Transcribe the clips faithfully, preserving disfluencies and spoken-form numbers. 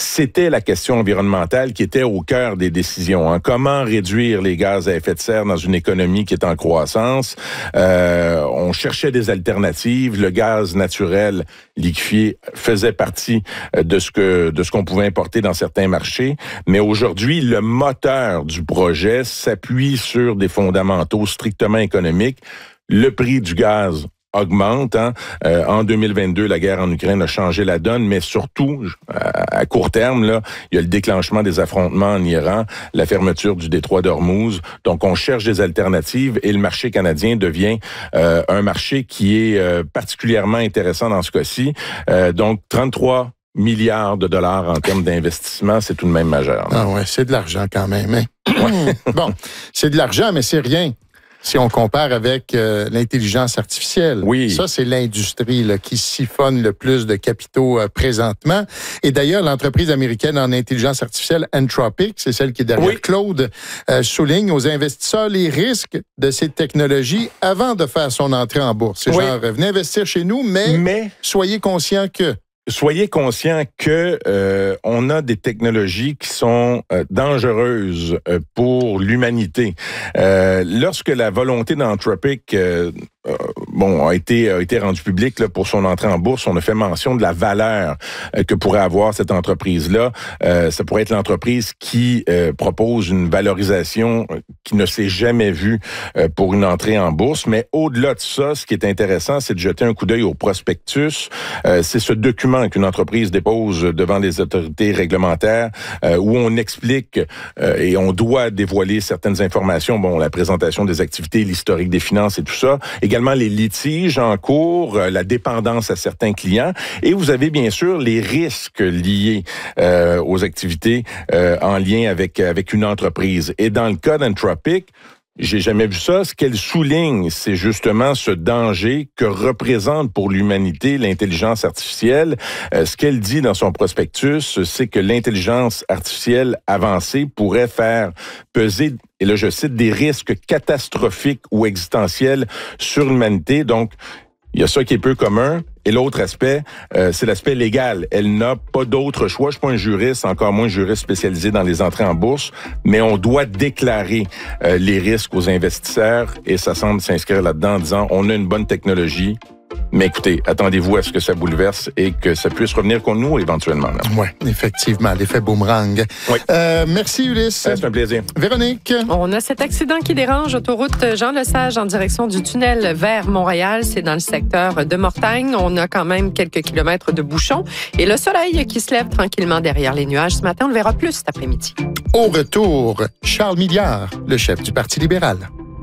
c'était la question environnementale qui était au cœur des décisions. Hein. Comment réduire les gaz à effet de serre dans une économie qui est en croissance? Euh, on cherchait des alternatives. Le gaz naturel liquéfié faisait partie de ce que de ce qu'on pouvait importer dans certains marchés. Mais aujourd'hui, le moteur du projet s'appuie sur des fondamentaux strictement économiques. Le prix du gaz augmente. Hein. Euh, en deux mille vingt-deux, la guerre en Ukraine a changé la donne, mais surtout, à, à court terme, là, il y a le déclenchement des affrontements en Iran, la fermeture du détroit d'Ormuz. Donc, on cherche des alternatives et le marché canadien devient euh, un marché qui est euh, particulièrement intéressant dans ce cas-ci. Euh, donc, trente-trois milliards de dollars en termes d'investissement, c'est tout de même majeur. Ah ouais, c'est de l'argent quand même. Hein? Ouais. Bon, c'est de l'argent, mais c'est rien. Si on compare avec euh, l'intelligence artificielle. Oui. Ça, c'est l'industrie là, qui siphonne le plus de capitaux euh, présentement. Et d'ailleurs, l'entreprise américaine en intelligence artificielle, Anthropic, c'est celle qui est derrière oui. Claude, euh, souligne aux investisseurs les risques de ces technologies avant de faire son entrée en bourse. C'est oui. genre, venez investir chez nous, mais, mais soyez conscients que... Soyez conscients que euh, on a des technologies qui sont euh, dangereuses euh, pour l'humanité. Euh, lorsque la volonté d'Anthropic euh, euh, bon a été a été rendue publique là, pour son entrée en bourse, on a fait mention de la valeur euh, que pourrait avoir cette entreprise-là. Euh, ça pourrait être l'entreprise qui euh, propose une valorisation qui ne s'est jamais vue euh, pour une entrée en bourse. Mais au-delà de ça, ce qui est intéressant, c'est de jeter un coup d'œil au prospectus. Euh, c'est ce document qu'une entreprise dépose devant les autorités réglementaires euh, où on explique euh, et on doit dévoiler certaines informations, bon, la présentation des activités, l'historique des finances et tout ça, également les litiges en cours, euh, la dépendance à certains clients et vous avez bien sûr les risques liés euh, aux activités euh, en lien avec avec une entreprise. Et dans le cas d'Anthropic, j'ai jamais vu ça. Ce qu'elle souligne, c'est justement ce danger que représente pour l'humanité l'intelligence artificielle. Euh, ce qu'elle dit dans son prospectus, c'est que l'intelligence artificielle avancée pourrait faire peser, et là je cite, des risques catastrophiques ou existentiels sur l'humanité. Donc, il y a ça qui est peu commun. Et l'autre aspect, euh, c'est l'aspect légal. Elle n'a pas d'autre choix. Je suis pas un juriste, encore moins un juriste spécialisé dans les entrées en bourse, mais on doit déclarer euh, les risques aux investisseurs et ça semble s'inscrire là-dedans en disant on a une bonne technologie, mais écoutez, attendez-vous à ce que ça bouleverse et que ça puisse revenir contre nous éventuellement. Oui, effectivement, l'effet boomerang. Oui. Euh, merci Ulysse. C'est un plaisir. Véronique. On a cet accident qui dérange, autoroute Jean-Lesage en direction du tunnel vers Montréal. C'est dans le secteur de Mortagne. On a quand même quelques kilomètres de bouchons. Et le soleil qui se lève tranquillement derrière les nuages. Ce matin, on le verra plus cet après-midi. Au retour, Charles Milliard, le chef du Parti libéral.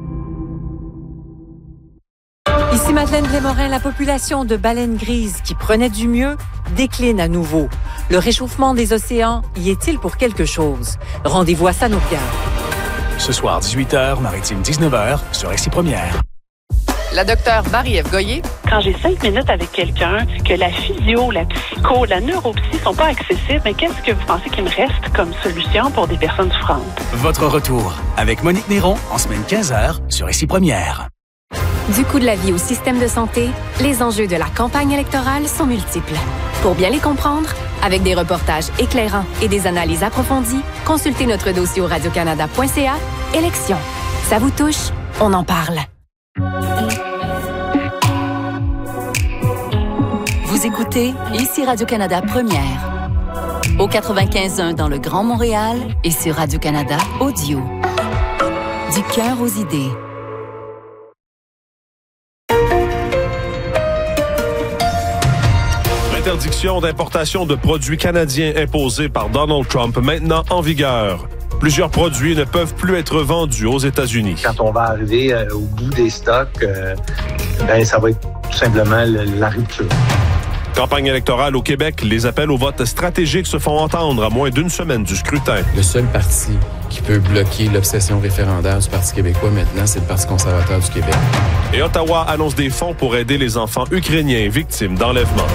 Ici Madeleine Blais-Morin, la population de baleines grises qui prenait du mieux décline à nouveau. Le réchauffement des océans y est-il pour quelque chose? Rendez-vous à Sanokia. Ce soir, dix-huit heures, Maritime dix-neuf heures, sur Récit Première. La docteure Marie-Ève Goyer. Quand j'ai cinq minutes avec quelqu'un, que la physio, la psycho, la neuropsy sont pas accessibles, mais qu'est-ce que vous pensez qu'il me reste comme solution pour des personnes souffrantes? Votre retour avec Monique Néron, en semaine quinze heures, sur Récit Première. Du coût de la vie au système de santé, les enjeux de la campagne électorale sont multiples. Pour bien les comprendre, avec des reportages éclairants et des analyses approfondies, consultez notre dossier au radio canada point c a. Élections. Ça vous touche? On en parle. Vous écoutez ici Radio-Canada Première. Au quatre-vingt-quinze point un dans le Grand Montréal et sur Radio-Canada Audio. Du cœur aux idées. L'interdiction d'importation de produits canadiens imposée par Donald Trump maintenant en vigueur. Plusieurs produits ne peuvent plus être vendus aux États-Unis. Quand on va arriver euh, au bout des stocks, euh, ben, ça va être tout simplement le, la rupture. Campagne électorale au Québec, les appels au vote stratégique se font entendre à moins d'une semaine du scrutin. Le seul parti qui peut bloquer l'obsession référendaire du Parti québécois maintenant, c'est le Parti conservateur du Québec. Et Ottawa annonce des fonds pour aider les enfants ukrainiens victimes d'enlèvement.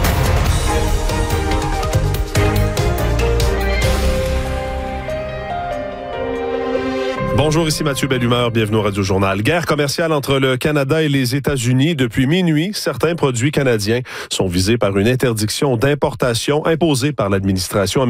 Bonjour, ici Mathieu Bellumeur, bienvenue au Radio Journal. Guerre commerciale entre le Canada et les États-Unis. Depuis minuit, certains produits canadiens sont visés par une interdiction d'importation imposée par l'administration américaine.